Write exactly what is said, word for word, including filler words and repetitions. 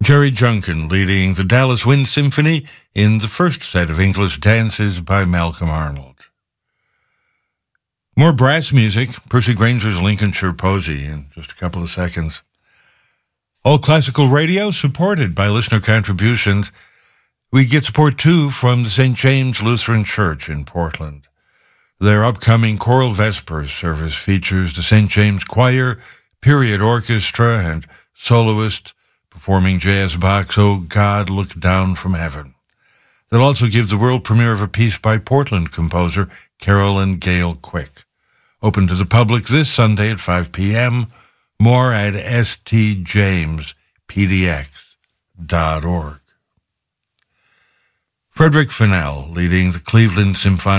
Jerry Junkin leading the Dallas Wind Symphony in the first set of English dances by Malcolm Arnold. More brass music, Percy Granger's Lincolnshire Posy in just a couple of seconds. All classical radio supported by listener contributions. We get support too from the Saint James Lutheran Church in Portland. Their upcoming Choral Vespers service features the Saint James Choir, Period Orchestra, and soloist performing J S Bach's "Oh God, Look Down from Heaven." They'll also give the world premiere of a piece by Portland composer Carolyn Gale Quick. Open to the public this Sunday at five p.m. More at s t james p d x dot org. Frederick Fennell leading the Cleveland Symphonic